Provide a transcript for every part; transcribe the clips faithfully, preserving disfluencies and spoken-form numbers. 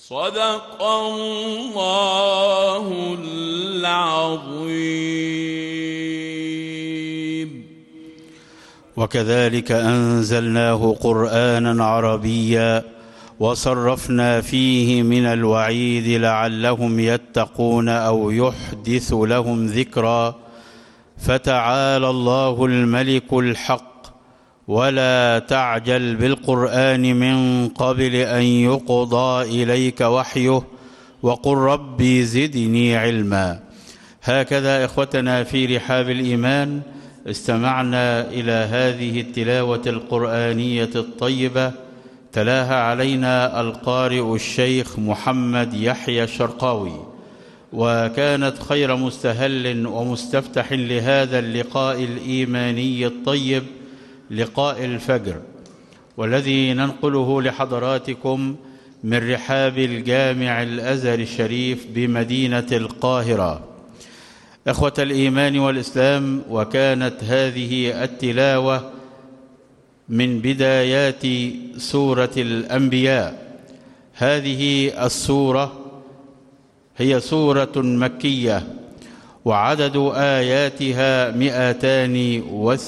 صدق الله العظيم. وكذلك أنزلناه قرآنا عربيا وصرفنا فيه من الوعيد لعلهم يتقون أو يحدث لهم ذكرا. فتعالى الله الملك الحق ولا تعجل بالقرآن من قبل أن يقضى إليك وحيه وقل ربي زدني علما. هكذا إخوتنا في رحاب الإيمان استمعنا إلى هذه التلاوة القرآنية الطيبة تلاها علينا القارئ الشيخ محمد يحيى الشرقاوي، وكانت خير مستهل ومستفتح لهذا اللقاء الإيماني الطيب لقاء الفجر، والذي ننقله لحضراتكم من رحاب الجامع الأزهر الشريف بمدينة القاهرة. إخوة الإيمان والإسلام، وكانت هذه التلاوة من بدايات سورة الأنبياء. هذه السورة هي سورة مكية، وعدد آياتها مئتان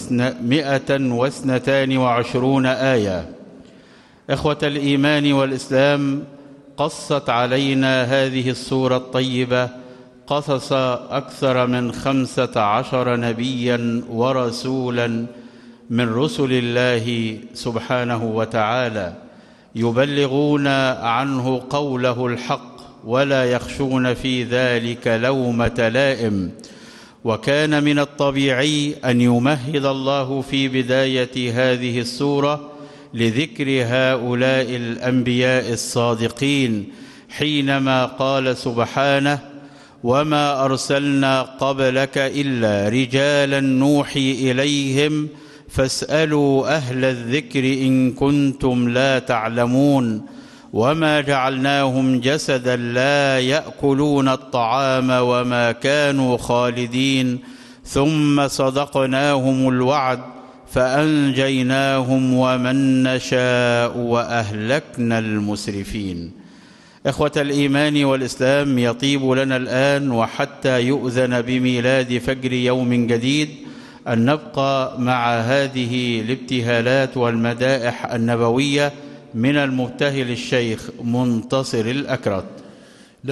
مئة واثنتان وعشرون آية. إخوة الإيمان والإسلام، قصت علينا هذه السورة الطيبة قصص أكثر من خمسة عشر نبيا ورسولا من رسل الله سبحانه وتعالى، يبلغون عنه قوله الحق ولا يخشون في ذلك لومة لائم. وكان من الطبيعي أن يمهد الله في بداية هذه السورة لذكر هؤلاء الأنبياء الصادقين، حينما قال سبحانه: وما أرسلنا قبلك إلا رجالا نوحي إليهم فاسألوا أهل الذكر إن كنتم لا تعلمون وما جعلناهم جسدا لا يأكلون الطعام وما كانوا خالدين ثم صدقناهم الوعد فأنجيناهم ومن نشاء وأهلكنا المسرفين. إخوة الإيمان والإسلام، يطيب لنا الآن وحتى يؤذن بميلاد فجر يوم جديد أن نبقى مع هذه الابتهالات والمدائح النبوية من المبتهل الشيخ منتصر الأكرت.